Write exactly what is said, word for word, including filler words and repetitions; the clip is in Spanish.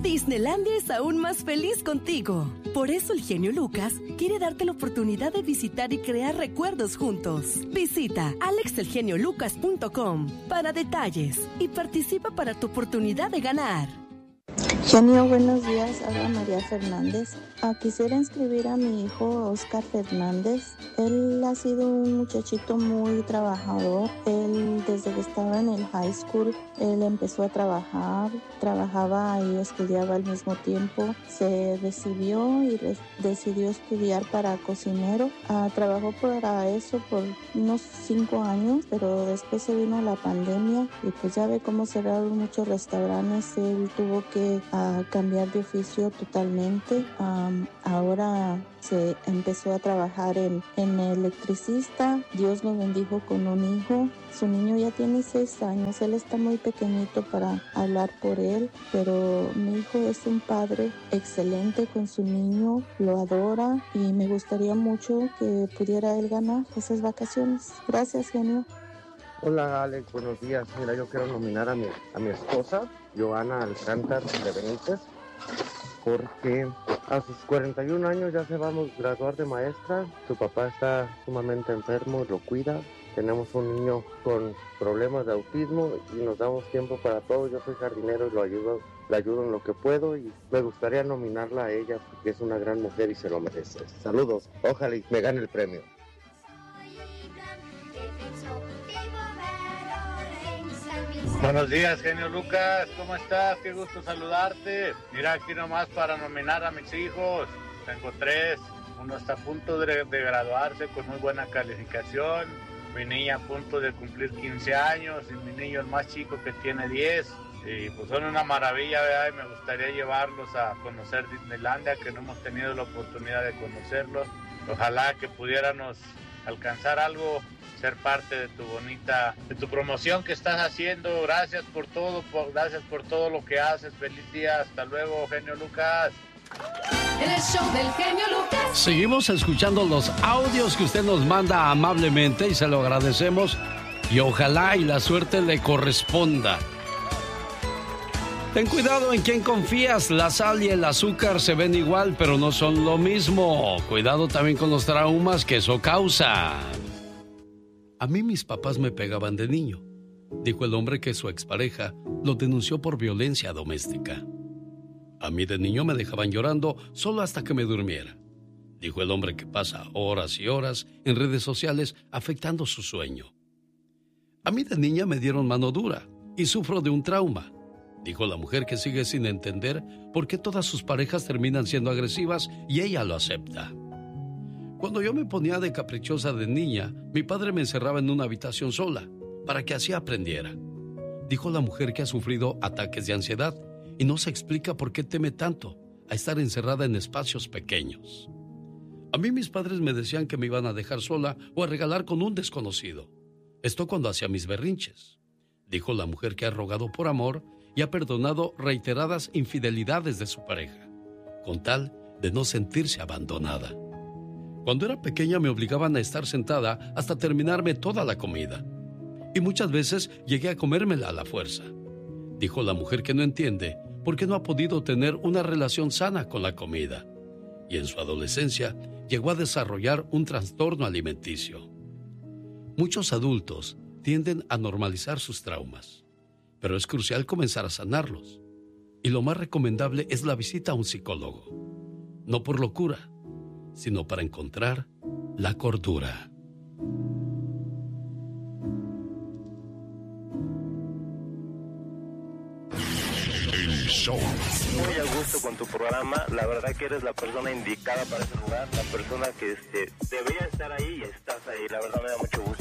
Disneylandia es aún más feliz contigo. Por eso el genio Lucas quiere darte la oportunidad de visitar y crear recuerdos juntos. Visita alex el genio lucas punto com para detalles y participa para tu oportunidad de ganar. Genio, buenos días. Habla María Fernández. Ah, quisiera inscribir a mi hijo Oscar Fernández. Él ha sido un muchachito muy trabajador. Él, desde que estaba en el high school, él empezó a trabajar. Trabajaba y estudiaba al mismo tiempo. Se recibió y re- decidió estudiar para cocinero. Ah, trabajó para eso por unos cinco años, pero después se vino la pandemia y pues ya ve cómo cerraron muchos restaurantes. Él tuvo que a cambiar de oficio totalmente. Um, ahora se empezó a trabajar en, en electricista. Dios lo bendijo con un hijo. Su niño ya tiene seis años. Él está muy pequeñito para hablar por él, pero mi hijo es un padre excelente con su niño, lo adora y me gustaría mucho que pudiera él ganar esas vacaciones. Gracias, genio. Hola Alex, buenos días. Mira, yo quiero nominar a mi, a mi esposa, Joana Alcántar de Benítez, porque a sus cuarenta y un años ya se va a graduar de maestra. Su papá está sumamente enfermo, lo cuida. Tenemos un niño con problemas de autismo y nos damos tiempo para todo. Yo soy jardinero y lo ayudo, le ayudo en lo que puedo y me gustaría nominarla a ella porque es una gran mujer y se lo merece. Saludos, ojalá y me gane el premio. Buenos días, genio Lucas, ¿cómo estás? Qué gusto saludarte. Mira, aquí nomás para nominar a mis hijos. Tengo tres. Uno está a punto de, de graduarse con muy buena calificación. Mi niña a punto de cumplir quince años y mi niño el más chico que tiene diez. Y pues son una maravilla, ¿verdad? Y me gustaría llevarlos a conocer Disneylandia, que no hemos tenido la oportunidad de conocerlos. Ojalá que pudiéramos alcanzar algo, ser parte de tu bonita, de tu promoción que estás haciendo. Gracias por todo, por, gracias por todo lo que haces. Feliz día, hasta luego, genio Lucas. El show del genio Lucas. Seguimos escuchando los audios que usted nos manda amablemente y se lo agradecemos y ojalá y la suerte le corresponda. Ten cuidado en quién confías, la sal y el azúcar se ven igual pero no son lo mismo. Cuidado también con los traumas que eso causa. A mí mis papás me pegaban de niño, dijo el hombre que su expareja lo denunció por violencia doméstica. A mí de niño me dejaban llorando solo hasta que me durmiera, dijo el hombre que pasa horas y horas en redes sociales afectando su sueño. A mí de niña me dieron mano dura y sufro de un trauma, dijo la mujer que sigue sin entender por qué todas sus parejas terminan siendo agresivas y ella lo acepta. Cuando yo me ponía de caprichosa de niña, mi padre me encerraba en una habitación sola para que así aprendiera, dijo la mujer que ha sufrido ataques de ansiedad y no se explica por qué teme tanto a estar encerrada en espacios pequeños. A mí mis padres me decían que me iban a dejar sola o a regalar con un desconocido. Esto cuando hacía mis berrinches, dijo la mujer que ha rogado por amor y ha perdonado reiteradas infidelidades de su pareja, con tal de no sentirse abandonada. Cuando era pequeña me obligaban a estar sentada hasta terminarme toda la comida. Y muchas veces llegué a comérmela a la fuerza, dijo la mujer que no entiende por qué no ha podido tener una relación sana con la comida. Y en su adolescencia llegó a desarrollar un trastorno alimenticio. Muchos adultos tienden a normalizar sus traumas, pero es crucial comenzar a sanarlos. Y lo más recomendable es la visita a un psicólogo. No por locura, sino para encontrar la cordura. El show. Muy a gusto con tu programa, la verdad que eres la persona indicada para ese lugar, la persona que este, debería estar ahí y estás ahí, la verdad me da mucho gusto.